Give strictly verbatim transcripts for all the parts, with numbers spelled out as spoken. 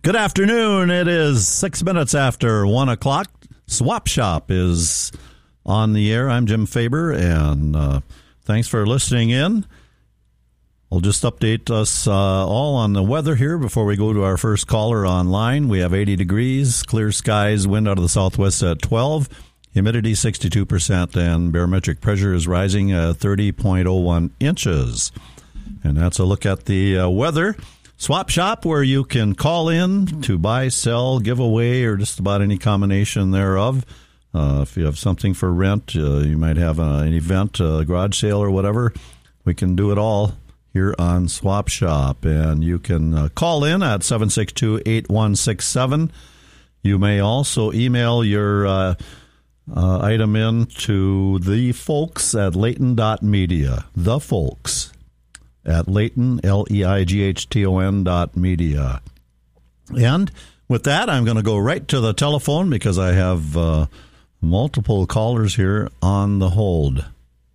Good afternoon. It is six minutes after one o'clock. Swap Shop is on the air. I'm Jim Faber, and uh, thanks for listening in. I'll just update us uh, all on the weather here before we go to our first caller online. We have eighty degrees, clear skies, wind out of the southwest at twelve, humidity sixty-two percent, and barometric pressure is rising at thirty point oh one inches. And that's a look at the uh, weather. Swap Shop, where you can call in to buy, sell, give away, or just about any combination thereof. Uh, if you have something for rent, uh, you might have a, an event, a garage sale, or whatever. We can do it all here on Swap Shop. And you can uh, call in at seven six two, eight one six seven. You may also email your uh, uh, item in to the folks at Leighton dot media. The folks at Leighton, L E I G H T O N dot media. And with that, I'm going to go right to the telephone because I have uh, multiple callers here on the hold.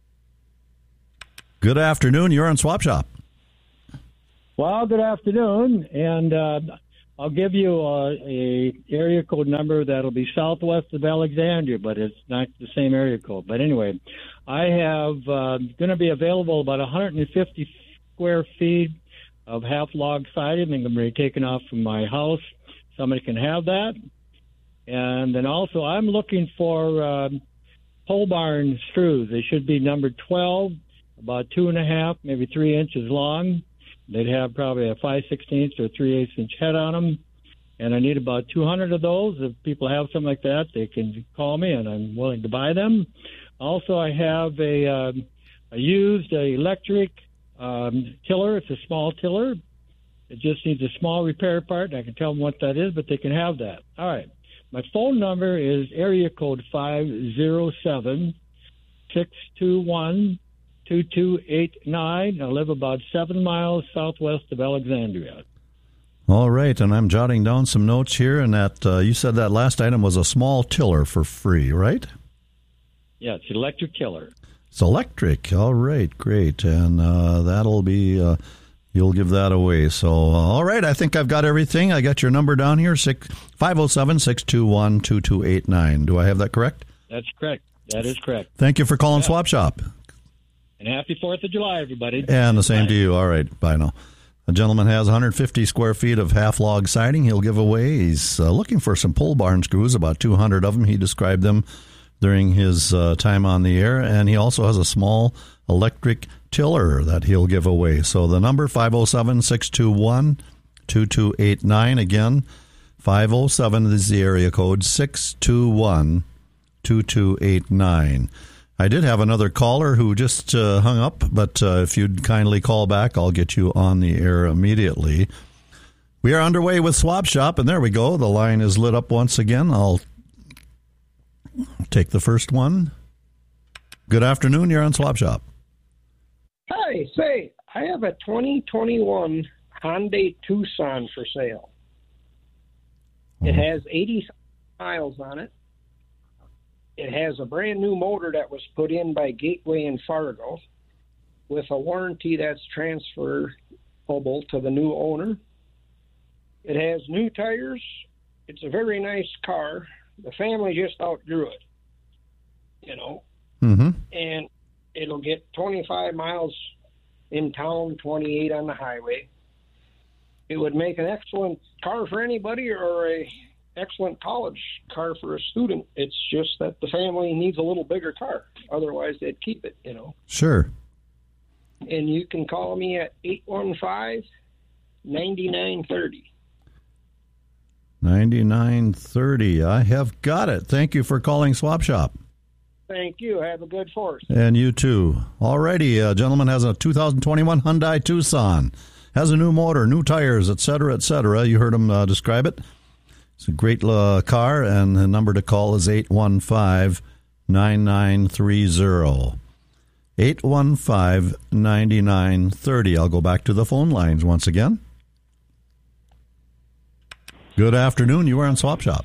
Good afternoon. You're on Swap Shop. Well, good afternoon. And uh, I'll give you a, a area code number that'll be southwest of Alexandria, but it's not the same area code. But anyway, I have uh, going to be available about one hundred fifty square feet of half log siding. I'm going to be taken off from my house. Somebody can have that. And then also I'm looking for uh, pole barn screws. They should be number twelve, about two and a half, maybe three inches long. They'd have probably a five sixteenths or three eighths inch head on them. And I need about two hundred of those. If people have something like that, they can call me, and I'm willing to buy them. Also, I have a, uh, a used uh, electric Um, tiller. It's a small tiller. It just needs a small repair part, and I can tell them what that is, but they can have that. All right. My phone number is area code five oh seven, six two one, two two eight nine. I live about seven miles southwest of Alexandria. All right, and I'm jotting down some notes here, and that uh, you said that last item was a small tiller for free, right? Yeah, it's an electric tiller. It's electric. All right, great. And uh, that'll be, uh, you'll give that away. So, uh, all right, I think I've got everything. I got your number down here, five oh seven, six two one, two two eight nine. Do I have that correct? That's correct. That is correct. Thank you for calling yeah. Swap Shop. And happy fourth of July, everybody. And the same bye. to you. All right, bye now. The gentleman has one hundred fifty square feet of half-log siding he'll give away. He's uh, looking for some pole barn screws, about two hundred of them. He described them during his uh, time on the air, and he also has a small electric tiller that he'll give away. So the number, five oh seven, six two one, two two eight nine. Again, five oh seven is the area code, six two one, two two eight nine. I did have another caller who just uh, hung up, but uh, if you'd kindly call back, I'll get you on the air immediately. We are underway with Swap Shop, and there we go. The line is lit up once again. I'll take the first one. Good afternoon. You're on Swap Shop. Hi. Say, I have a twenty twenty-one Hyundai Tucson for sale. It has eighty miles on it. It has a brand new motor that was put in by Gateway in Fargo with a warranty that's transferable to the new owner. It has new tires. It's a very nice car. The family just outgrew it, you know, mm-hmm. and it'll get twenty-five miles in town, twenty-eight on the highway. It would make an excellent car for anybody or a excellent college car for a student. It's just that the family needs a little bigger car. Otherwise, they'd keep it, you know. Sure. And you can call me at eight one five, nine nine three oh. ninety-nine thirty. I have got it. Thank you for calling Swap Shop. Thank you. Have a good Fourth. And you too. All righty. A gentleman has a two thousand twenty-one Hyundai Tucson. Has a new motor, new tires, et cetera, et cetera. You heard him uh, describe it. It's a great uh, car, and the number to call is eight one five, nine nine three oh. eight one five, nine nine three oh. I'll go back to the phone lines once again. Good afternoon. You are on Swap Shop.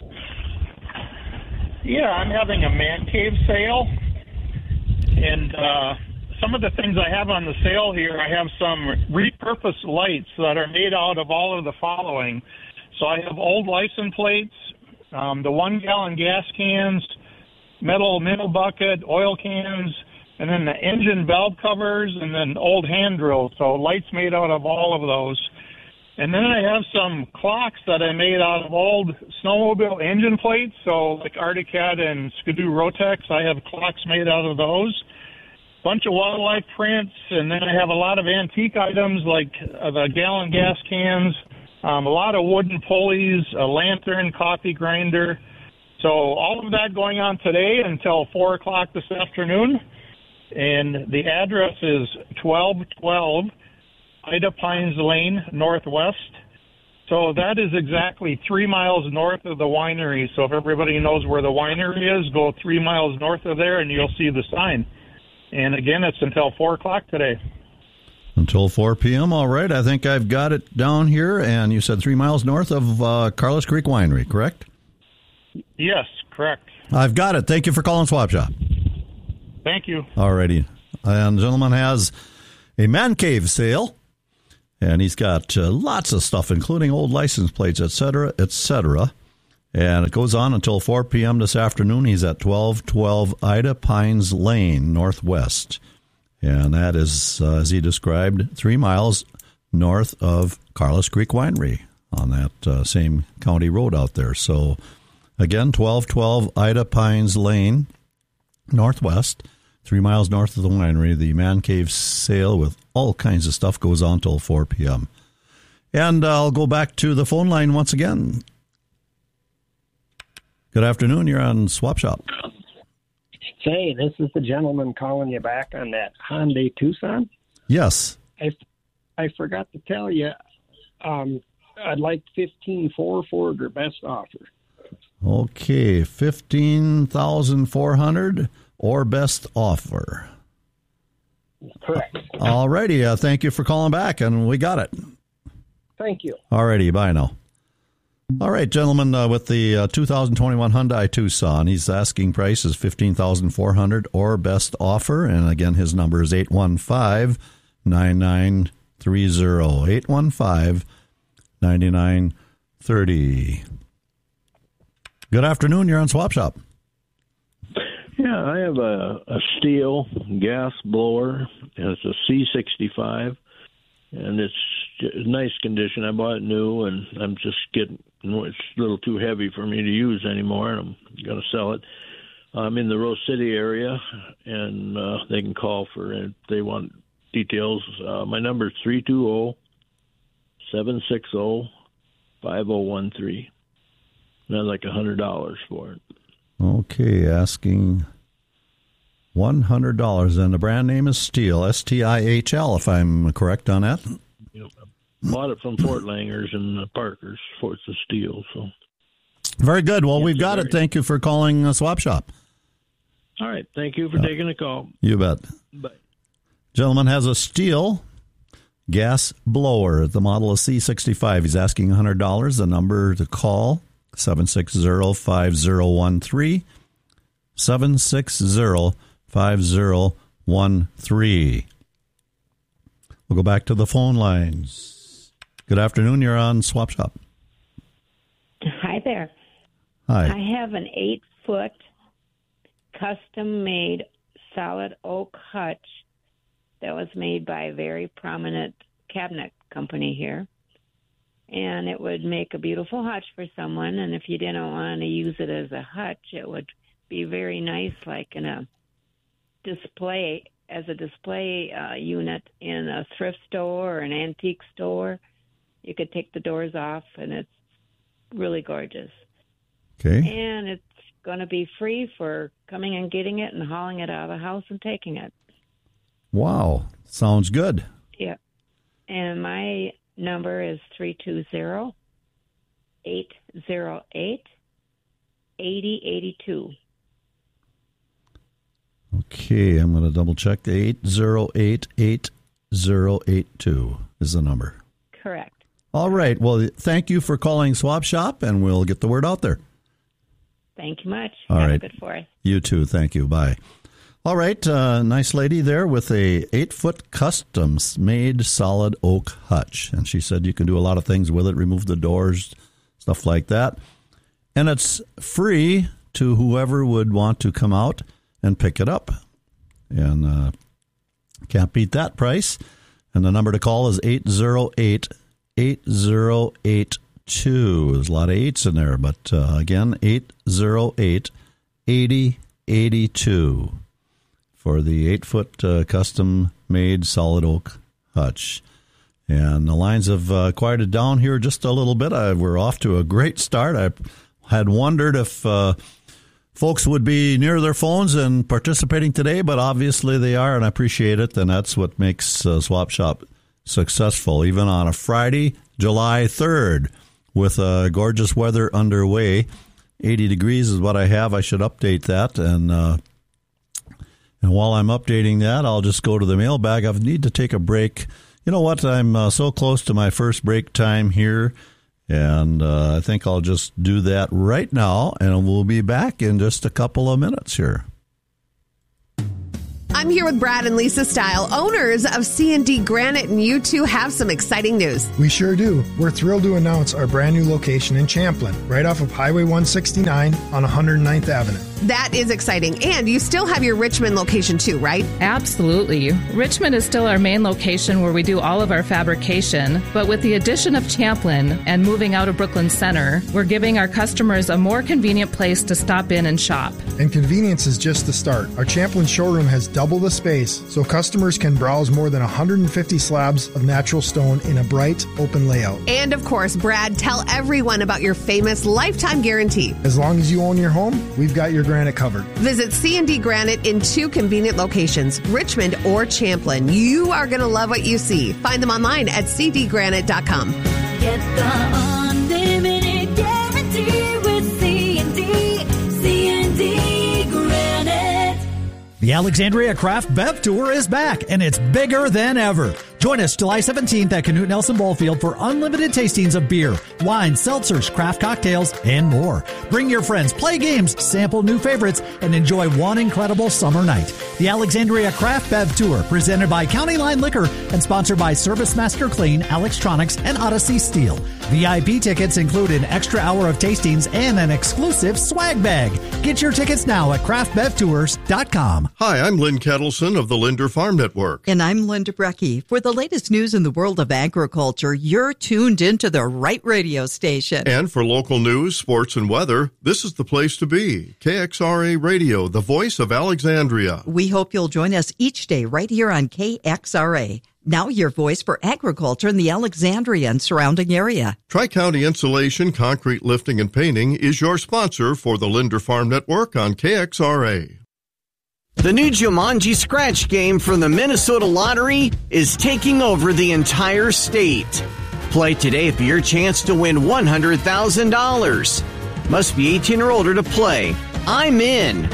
Yeah, I'm having a man cave sale, and uh, some of the things I have on the sale here, I have some repurposed lights that are made out of all of the following. So I have old license plates, um, the one-gallon gas cans, metal minnow bucket, oil cans, and then the engine valve covers, and then old hand drills. So lights made out of all of those. And then I have some clocks that I made out of old snowmobile engine plates. So like Arcticat and Skidoo Rotex, I have clocks made out of those. Bunch of wildlife prints, and then I have a lot of antique items like uh, the gallon gas cans, um, a lot of wooden pulleys, a lantern, coffee grinder. So all of that going on today until four o'clock this afternoon. And the address is twelve twelve Ida Pines Lane, Northwest. So that is exactly three miles north of the winery. So if everybody knows where the winery is, go three miles north of there and you'll see the sign. And again, it's until four o'clock today. Until four p.m. All right. I think I've got it down here. And you said three miles north of uh, Carlos Creek Winery, correct? Yes, correct. I've got it. Thank you for calling Swap Shop. Thank you. All righty. And the gentleman has a man cave sale. And he's got uh, lots of stuff, including old license plates, et cetera, et cetera. And it goes on until four p.m. this afternoon. He's at twelve twelve Ida Pines Lane, Northwest. And that is, uh, as he described, three miles north of Carlos Creek Winery on that uh, same county road out there. So, again, twelve twelve Ida Pines Lane, Northwest, three miles north of the winery. The Man Cave sale with all kinds of stuff goes on till four p.m. And I'll go back to the phone line once again. Good afternoon. You're on Swap Shop. Say, this is the gentleman calling you back on that Hyundai Tucson. Yes. I, I forgot to tell you, um, I'd like fifteen four for your best offer. Okay, fifteen thousand four hundred or best offer. Correct. All righty. Uh, thank you for calling back, and we got it. Thank you. All righty. Bye now. All right, gentlemen, uh, with the uh, two thousand twenty-one Hyundai Tucson, he's asking price is fifteen thousand four hundred dollars or best offer. And again, his number is eight one five, nine nine three zero. eight one five, nine nine three zero. Good afternoon. You're on Swap Shop. Yeah, I have a, a steel gas blower. It's a C sixty-five, and it's in nice condition. I bought it new, and I'm just getting it's a little too heavy for me to use anymore, and I'm going to sell it. I'm in the Rose City area, and uh, they can call for if they want details. Uh, my number is three two zero, seven six zero, five zero one three. And I'd like one hundred dollars for it. Okay, asking one hundred dollars, and the brand name is Stihl, S T I H L, if I'm correct on that. Yep. I bought it from Fort Langers and the Parkers, Forts of Stihl. So. Very good. Well, Yes, we've got very. it. Thank you for calling uh, Swap Shop. All right. Thank you for taking the call. You bet. Bye. Gentleman has a Stihl gas blower. The model is C sixty-five. He's asking one hundred dollars. The number to call, seven six zero, five zero one three, seven six zero, five zero one three. We'll go back to the phone lines. Good afternoon. You're on Swap Shop. Hi there. Hi. I have an eight-foot custom-made solid oak hutch that was made by a very prominent cabinet company here. And it would make a beautiful hutch for someone. And if you didn't want to use it as a hutch, it would be very nice, like in a display, as a display uh, unit in a thrift store or an antique store. You could take the doors off, and it's really gorgeous. Okay. And it's going to be free for coming and getting it and hauling it out of the house and taking it. Wow. Sounds good. Yeah. And my number is three two zero, eight zero eight, eight zero eight two. Okay, I'm going to double check. eight zero eight, eight zero eight two is the number. Correct. All right. Well, thank you for calling Swap Shop, and we'll get the word out there. Thank you much. All Have right. a good fourth. You too. Thank you. Bye. All right. Uh, nice lady there with a eight-foot custom-made solid oak hutch. And she said you can do a lot of things with it, remove the doors, stuff like that. And it's free to whoever would want to come out and pick it up. And uh, can't beat that price. And the number to call is eight oh eight, eight oh eight two. There's a lot of eights in there, but uh, again, eight oh eight, eight oh eight two for the eight-foot uh, custom-made solid oak hutch. And the lines have uh, quieted down here just a little bit. I, we're off to a great start. I had wondered if uh, folks would be near their phones and participating today, but obviously they are, and I appreciate it. And that's what makes uh, Swap Shop successful, even on a Friday, July third, with uh, gorgeous weather underway. eighty degrees is what I have. I should update that. And uh, and while I'm updating that, I'll just go to the mailbag. I need to take a break. You know what? I'm uh, so close to my first break time here, and uh, I think I'll just do that right now, and we'll be back in just a couple of minutes here. I'm here with Brad and Lisa Stile, owners of C and D Granite, and you two have some exciting news. We sure do. We're thrilled to announce our brand new location in Champlin, right off of Highway one sixty-nine on one hundred ninth Avenue. That is exciting. And you still have your Richmond location too, right? Absolutely. Richmond is still our main location where we do all of our fabrication, but with the addition of Champlin and moving out of Brooklyn Center, we're giving our customers a more convenient place to stop in and shop. And convenience is just the start. Our Champlin showroom has double the space, so customers can browse more than one hundred fifty slabs of natural stone in a bright, open layout. And of course, Brad, tell everyone about your famous lifetime guarantee. As long as you own your home, we've got your granite covered. Visit C and D Granite in two convenient locations, Richmond or Champlin. You are going to love what you see. Find them online at c d granite dot com. Get the unlimited guarantee with C and D, C and D Granite. The Alexandria Craft Bev Tour is back, and it's bigger than ever. Join us July seventeenth at Canute Nelson Ballfield for unlimited tastings of beer, wine, seltzers, craft cocktails, and more. Bring your friends, play games, sample new favorites, and enjoy one incredible summer night. The Alexandria Craft Bev Tour, presented by County Line Liquor and sponsored by Service Master Clean, Alextronics, and Odyssey Steel. V I P tickets include an extra hour of tastings and an exclusive swag bag. Get your tickets now at craft bev tours dot com. Hi, I'm Lynn Kettleson of the Linder Farm Network. And I'm Linda Brecky. For the latest news in the world of agriculture, you're tuned into the right radio station. And for local news, sports, and weather, this is the place to be. K X R A Radio, the voice of Alexandria. We hope you'll join us each day right here on K X R A. Now your voice for agriculture in the Alexandria and surrounding area. Tri-County Insulation, Concrete Lifting, and Painting is your sponsor for the Linder Farm Network on K X R A. The new Jumanji Scratch game from the Minnesota Lottery is taking over the entire state. Play today for your chance to win one hundred thousand dollars. Must be eighteen or older to play. I'm in.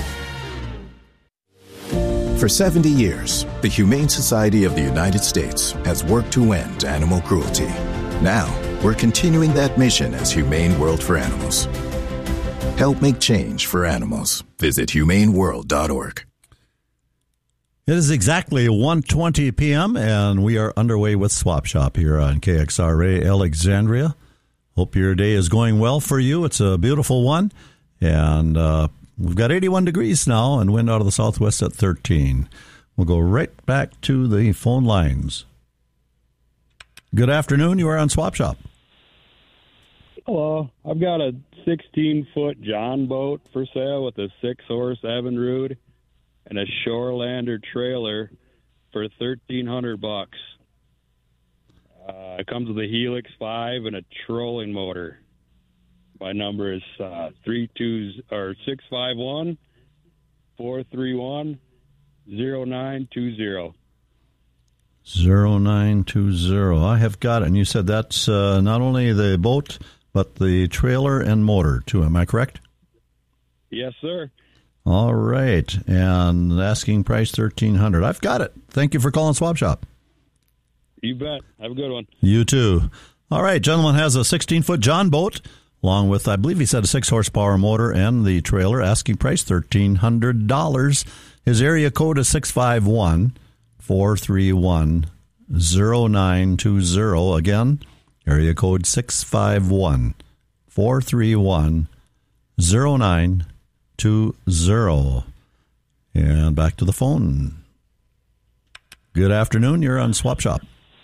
For seventy years, the Humane Society of the United States has worked to end animal cruelty. Now, we're continuing that mission as Humane World for Animals. Help make change for animals. Visit humane world dot org. It is exactly one twenty p.m., and we are underway with Swap Shop here on K X R A Alexandria. Hope your day is going well for you. It's a beautiful one, and uh, we've got eighty-one degrees now and wind out of the southwest at thirteen. We'll go right back to the phone lines. Good afternoon. You are on Swap Shop. Hello. I've got a sixteen-foot John boat for sale with a six-horse Evinrude and a Shorelander trailer for thirteen hundred bucks. Uh, it comes with a Helix five and a trolling motor. My number is uh, three two or six five one four three one zero nine two zero. Zero nine two zero. I have got it. And you said that's uh, not only the boat, but the trailer and motor too. Am I correct? Yes, sir. All right, and asking price thirteen hundred dollars. I've got it. Thank you for calling Swap Shop. You bet. Have a good one. You too. All right, gentleman has a sixteen-foot John boat, along with, I believe he said, a six-horsepower motor and the trailer. Asking price thirteen hundred dollars. His area code is six five one four three one zero nine two zero. Again, area code six five one four three one, zero nine two zero. And back to the phone. Good afternoon. You're on Swap Shop.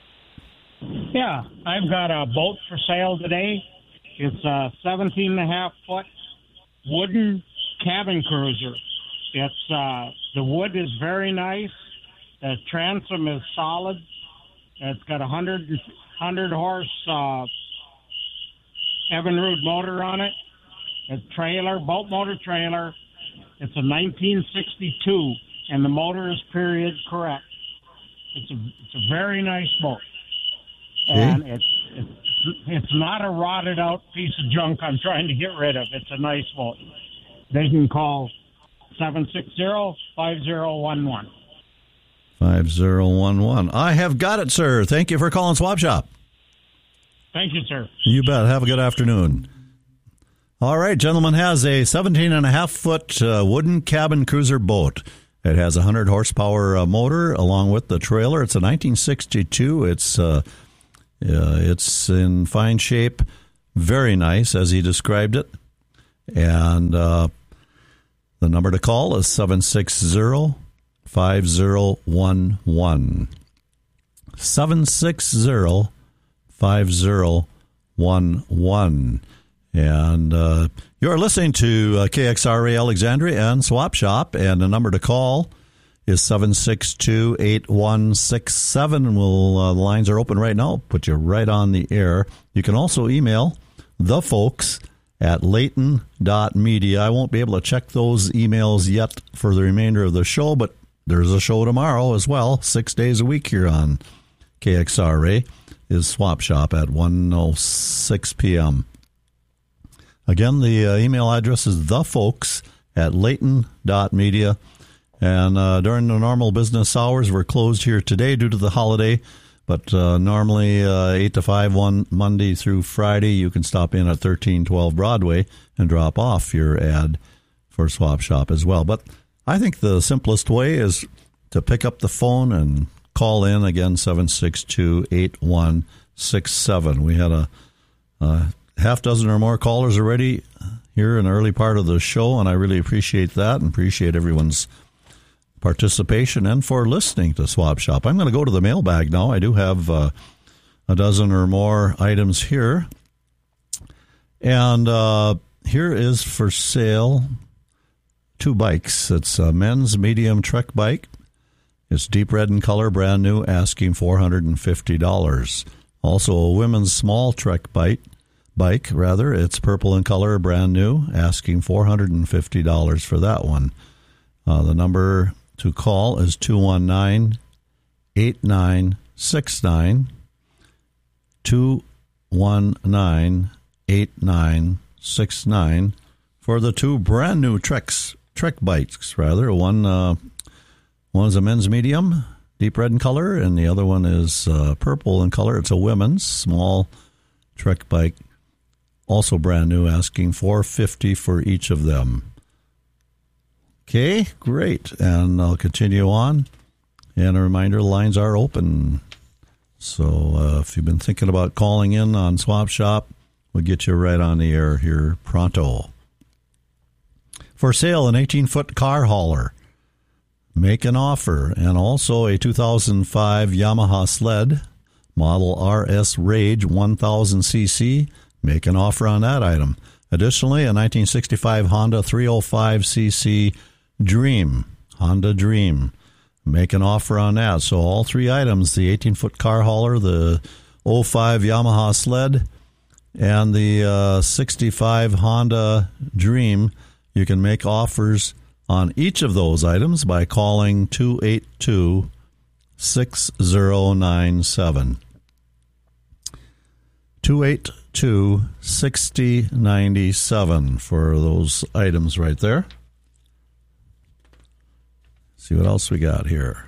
Yeah, I've got a boat for sale today. It's a seventeen and a half foot wooden cabin cruiser. It's uh, the wood is very nice. The transom is solid. It's got a hundred hundred horse uh, Evinrude motor on it. A trailer, boat motor trailer. It's a nineteen sixty-two, and the motor is period correct. It's a it's a very nice boat, and it's it's it's not a rotted out piece of junk I'm trying to get rid of. It's a nice boat. They can call seven six zero, five zero one one. five zero one one. I have got it, sir. Thank you for calling Swap Shop. Thank you, sir. You bet. Have a good afternoon. All right, gentleman has a seventeen and a half foot uh, wooden cabin cruiser boat. It has a one hundred horsepower uh, motor along with the trailer. It's a nineteen sixty-two. It's uh, uh, it's in fine shape, very nice as he described it. And uh, the number to call is seven six zero, five zero one one. seven six zero, five zero one one. And uh, you're listening to uh, K X R A Alexandria and Swap Shop, and the number to call is seven six two, eight one six seven. We'll, uh, the lines are open right now. Put you right on the air. You can also email the folks at layton dot media. I won't be able to check those emails yet for the remainder of the show, but there's a show tomorrow as well, six days a week here on K X R A, is Swap Shop at one oh six p.m. Again, the uh, email address is thefolks at layton dot media. And uh, during the normal business hours, we're closed here today due to the holiday. But uh, normally uh, eight to five, one Monday through Friday, you can stop in at thirteen twelve Broadway and drop off your ad for Swap Shop as well. But I think the simplest way is to pick up the phone and call in, again, seven six two, eight one six seven. We had a... a half dozen or more callers already here in the early part of the show, and I really appreciate that and appreciate everyone's participation and for listening to Swap Shop. I'm going to go to the mailbag now. I do have uh, a dozen or more items here. And uh, here is for sale two bikes. It's a men's medium trek bike. It's deep red in color, brand new, asking four hundred fifty dollars. Also a women's small trek bike. Bike, rather. It's purple in color, brand new, asking four hundred fifty dollars for that one. Uh, the number to call is two one nine, eight nine six nine, two one nine, eight nine six nine for the two brand new Treks, Trek bikes, rather. One, uh, one is a men's medium, deep red in color, and the other one is uh, purple in color. It's a women's small Trek bike. Also brand new, asking four hundred fifty dollars for each of them. Okay, great. And I'll continue on. And a reminder, lines are open. So uh, if you've been thinking about calling in on Swap Shop, we'll get you right on the air here pronto. For sale, an eighteen-foot car hauler. Make an offer. And also a two thousand five Yamaha sled, model R S Rage one thousand c c. Make an offer on that item. Additionally, a nineteen sixty-five Honda three oh five c c Dream, Honda Dream. Make an offer on that. So all three items, the eighteen-foot car hauler, the oh five Yamaha sled, and the uh, sixty-five Honda Dream, you can make offers on each of those items by calling two eight two, six zero nine seven. two eight two, six zero nine seven for those items right there. See what else we got here.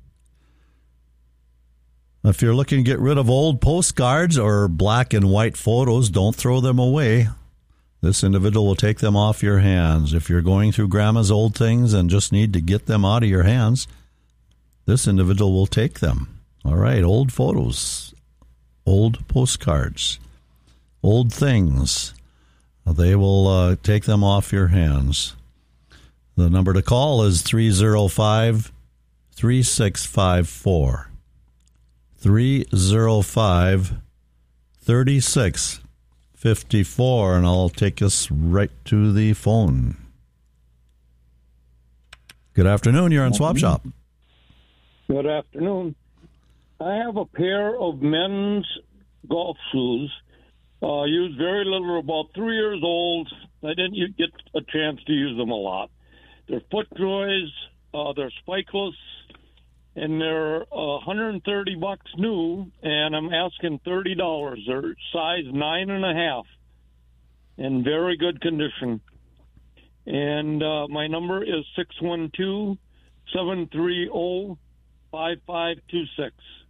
If you're looking to get rid of old postcards or black and white photos, don't throw them away. This individual will take them off your hands. If you're going through grandma's old things and just need to get them out of your hands, this individual will take them. All right, old photos, old postcards, old things. they will uh, take them off your hands. The number to call is three oh five, three six five four. three oh five, three six five four, and I'll take us right to the phone. Good afternoon. You're on Swap Shop. Good afternoon. I have a pair of men's golf shoes. Uh, used very little, about three years old. I didn't get a chance to use them a lot. They're FootJoys. Uh, they're spikeless, and they're uh, one hundred thirty bucks new. And I'm asking thirty dollars. They're size nine and a half, in very good condition. And uh, my number is six one two, seven three zero, five five two six.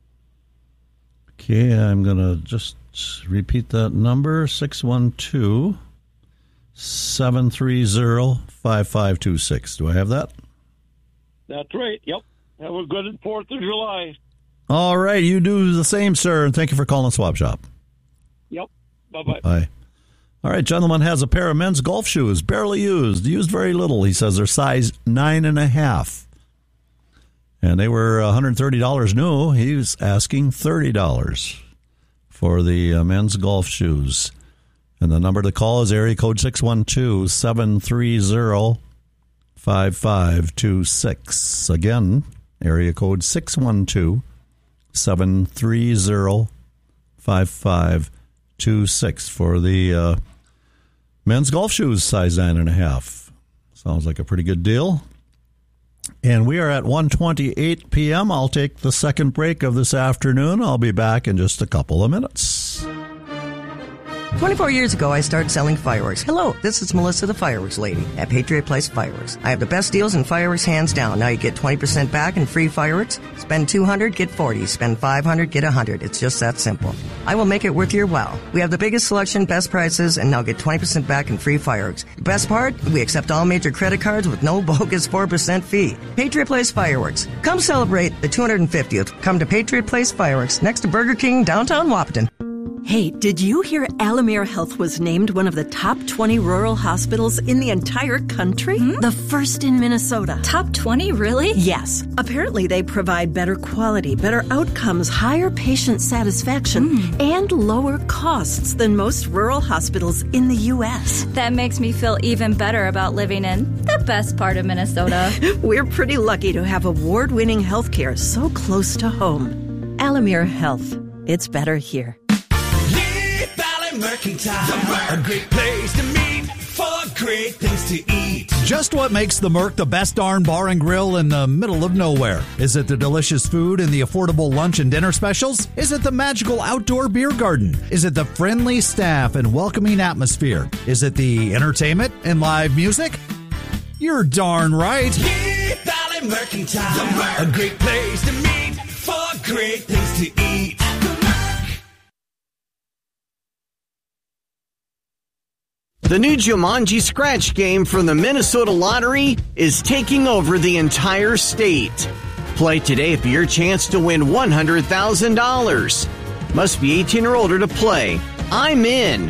Okay, I'm going to just repeat that number, six one two, seven three zero, five five two six. Do I have that? That's right, yep. Have a good fourth of July. All right, you do the same, sir, and thank you for calling Swap Shop. Yep, bye-bye. Bye. All right, gentleman has a pair of men's golf shoes, barely used, used very little. He says they're size nine and a half. And they were one hundred thirty dollars new. He was asking thirty dollars for the uh, men's golf shoes. And the number to call is area code six one two, seven three zero, five five two six. Again, area code six one two, seven three zero, five five two six for the uh, men's golf shoes, size nine and a half. Sounds like a pretty good deal. And we are at one twenty-eight p.m. I'll take the second break of this afternoon. I'll be back in just a couple of minutes. twenty-four years ago, I started selling fireworks. Hello, this is Melissa, the fireworks lady at Patriot Place Fireworks. I have the best deals in fireworks, hands down. Now you get twenty percent back in free fireworks. Spend two hundred dollars, get forty dollars. Spend five hundred dollars, get one hundred dollars. It's just that simple. I will make it worth your while. We have the biggest selection, best prices, and now get twenty percent back in free fireworks. The best part, we accept all major credit cards with no bogus four percent fee. Patriot Place Fireworks. Come celebrate the two hundred fiftieth. Come to Patriot Place Fireworks next to Burger King, downtown Wahpeton. Hey, did you hear Alamere Health was named one of the top twenty rural hospitals in the entire country? Hmm? The first in Minnesota. Top twenty, really? Yes. Apparently they provide better quality, better outcomes, higher patient satisfaction, mm. and lower costs than most rural hospitals in the U S That makes me feel even better about living in the best part of Minnesota. We're pretty lucky to have award-winning health care so close to home. Alamere Health. It's better here. Mercantile, a great place to meet for great things to eat. Just what makes the Merc the best darn bar and grill in the middle of nowhere? Is it the delicious food and the affordable lunch and dinner specials? Is it the magical outdoor beer garden? Is it the friendly staff and welcoming atmosphere? Is it the entertainment and live music? You're darn right. Deep Valley Mercantile, a great place to meet for great things to eat. The new Jumanji Scratch game from the Minnesota Lottery is taking over the entire state. Play today for your chance to win one hundred thousand dollars. Must be eighteen or older to play. I'm in.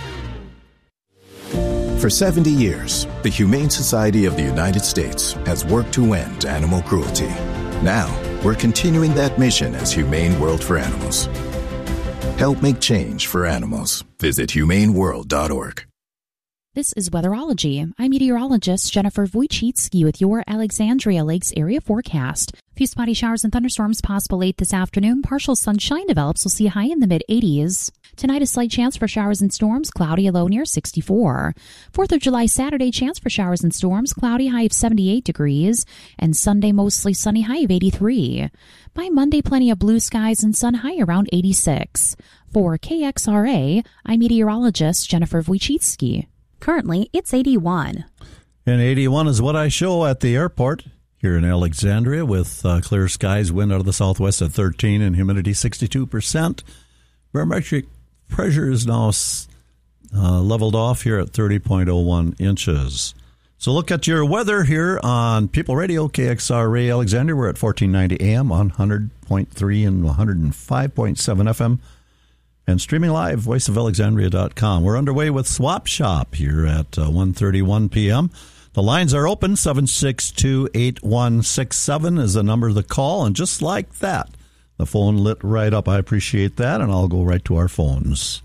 For seventy years, the Humane Society of the United States has worked to end animal cruelty. Now, we're continuing that mission as Humane World for Animals. Help make change for animals. Visit humane world dot org. This is Weatherology. I'm meteorologist Jennifer Wojcicki with your Alexandria Lakes area forecast. A few spotty showers and thunderstorms possible late this afternoon. Partial sunshine develops. We'll see a high in the mid-eighties. Tonight, a slight chance for showers and storms. Cloudy, a low near sixty-four. fourth of July, Saturday, chance for showers and storms. Cloudy, high of seventy-eight degrees. And Sunday, mostly sunny, high of eighty-three. By Monday, plenty of blue skies and sun, high around eighty-six. For K X R A, I'm meteorologist Jennifer Wojcicki. Currently, it's eighty-one. And eighty-one is what I show at the airport here in Alexandria with uh, clear skies, wind out of the southwest at thirteen, and humidity sixty-two percent. Barometric pressure is now uh, leveled off here at thirty point oh one inches. So look at your weather here on People Radio, K X R A Alexandria. We're at fourteen ninety A M on one hundred point three and one hundred five point seven F M. and streaming live, voice of alexandria dot com. We're underway with Swap Shop here at uh, one thirty-one p.m. The lines are open. seven six two, eight one six seven is the number to call, and just like that, the phone lit right up. I appreciate that, and I'll go right to our phones.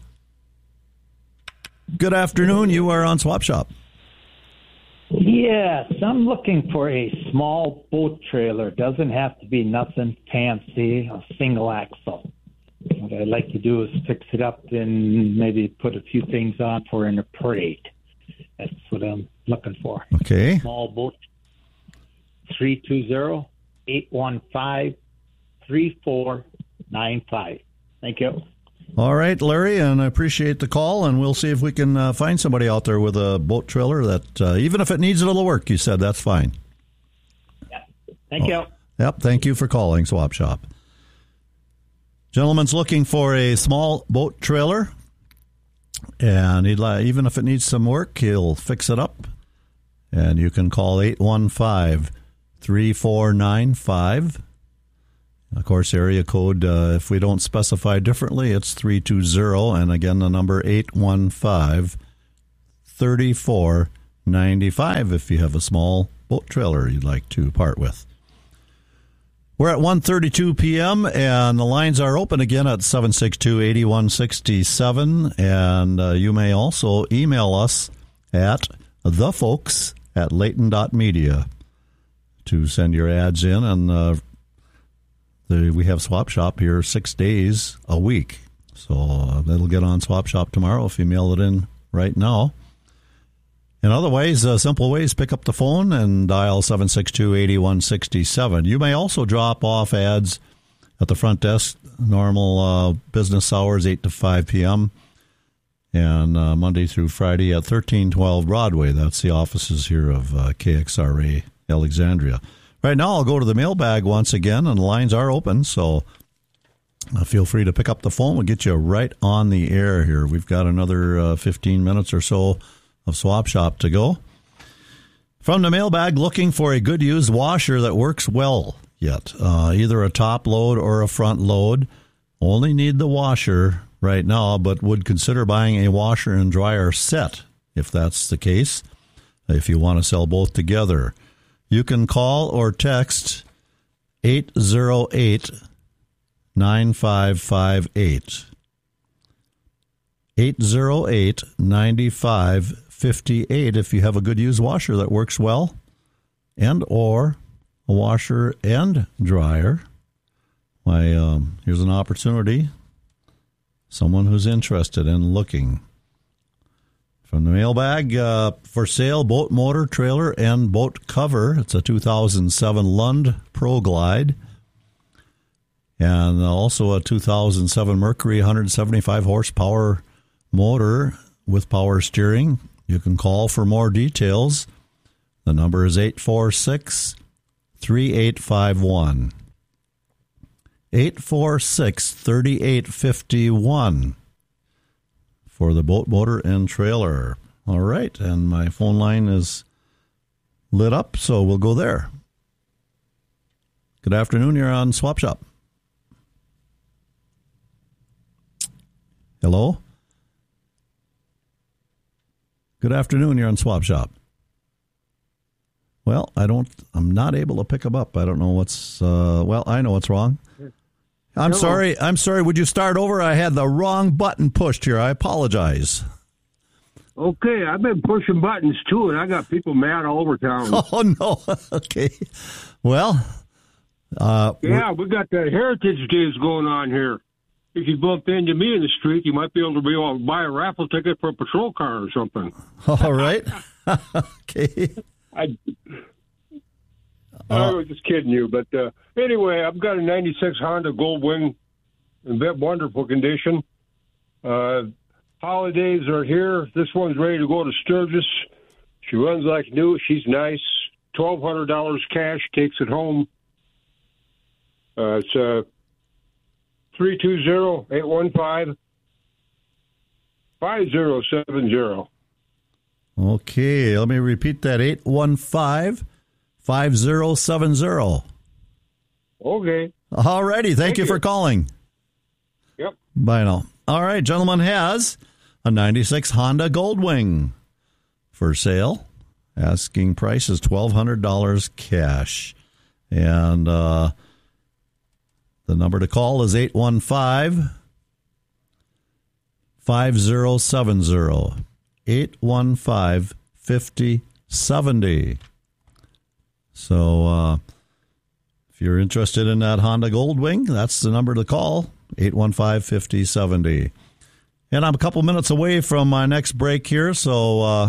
Good afternoon. You are on Swap Shop. Yes, I'm looking for a small boat trailer. Doesn't have to be nothing fancy, a single axle. What I'd like to do is fix it up and maybe put a few things on for in a parade. That's what I'm looking for. Okay. Small boat. three two zero, eight one five, three four nine five. Thank you. All right, Larry, and I appreciate the call, and we'll see if we can uh, find somebody out there with a boat trailer that, uh, even if it needs a little work, you said, that's fine. Yeah. Thank oh. you. Yep, thank you for calling Swap Shop. Gentleman's looking for a small boat trailer, and he'd like, even if it needs some work, he'll fix it up. And you can call eight one five, three four nine five. Of course, area code, uh, if we don't specify differently, it's three two zero. And again, the number eight one five, three four nine five if you have a small boat trailer you'd like to part with. We're at one thirty-two p.m. and the lines are open again at seven six two, eight one six seven. And uh, you may also email us at thefolks at layton dot media to send your ads in. And uh, the, we have Swap Shop here six days a week. So uh, that'll get on Swap Shop tomorrow if you mail it in right now. In other ways, uh, simple ways, pick up the phone and dial seven six two, eight one six seven. You may also drop off ads at the front desk, normal uh, business hours, eight to five p.m., and uh, Monday through Friday at thirteen twelve Broadway. That's the offices here of uh, K X R A Alexandria. Right now, I'll go to the mailbag once again, and the lines are open, so uh, feel free to pick up the phone. We'll get you right on the air here. We've got another uh, fifteen minutes or so of Swap Shop to go. From the mailbag, looking for a good used washer that works well yet. Uh, either a top load or a front load. Only need the washer right now, but would consider buying a washer and dryer set if that's the case, if you want to sell both together. You can call or text eight zero eight, nine five five eight. eight zero eight, nine five five eight if you have a good used washer that works well, and or a washer and dryer. Why, um, here's an opportunity. Someone who's interested in looking. From the mailbag, uh, for sale, boat motor, trailer, and boat cover. It's a two thousand seven Lund Pro Glide. And also a two thousand seven Mercury one hundred seventy-five horsepower motor with power steering. You can call for more details. The number is eight four six, three eight five one. eight four six, three eight five one for the boat motor and trailer. All right, and my phone line is lit up, so we'll go there. Good afternoon, you're on Swap Shop. Hello? Good afternoon, you're on Swap Shop. Well, I don't, I'm not able to pick them up. I don't know what's, uh, well, I know what's wrong. I'm Hello. sorry. I'm sorry. Would you start over? I had the wrong button pushed here. I apologize. Okay, I've been pushing buttons too, and I got people mad all over town. Oh, no. Okay. Well, uh, yeah, we got the Heritage Days going on here. If you bump into me in the street, you might be able to be able to buy a raffle ticket for a patrol car or something. All right. Okay. I, I was just kidding you, but uh, anyway, I've got a ninety-six Honda Goldwing in wonderful condition. Uh, holidays are here. This one's ready to go to Sturgis. She runs like new. She's nice. twelve hundred dollars cash, takes it home. Uh, it's uh, three two zero, eight one five, five zero seven zero. Okay, let me repeat that. eight one five, five zero seven zero. Okay. All righty. Thank, Thank you, you for calling. Yep. Bye now. All right, gentleman has a ninety-six Honda Goldwing for sale. Asking price is twelve hundred dollars cash. And uh, the number to call is eight one five, five zero seven zero. eight one five, five zero seven zero. So uh, if you're interested in that Honda Goldwing, that's the number to call, eight one five, five zero seven zero. And I'm a couple minutes away from my next break here, so uh,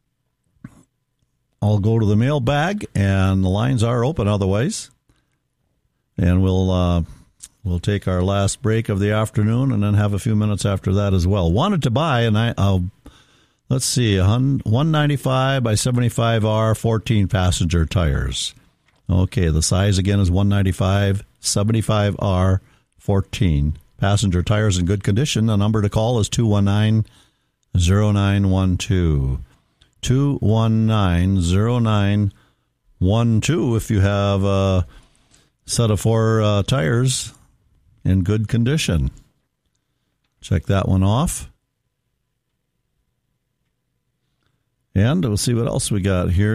I'll go to the mailbag, and the lines are open otherwise. And we'll uh, we'll take our last break of the afternoon and then have a few minutes after that as well. Wanted to buy, and I, I'll, let's see, one ninety-five by seventy-five R fourteen passenger tires. Okay, the size again is one ninety-five, seventy-five R fourteen. Passenger tires in good condition. The number to call is two one nine, zero nine one two. two one nine, zero nine one two if you have a set of four uh, tires in good condition. Check that one off. And we'll see what else we got here.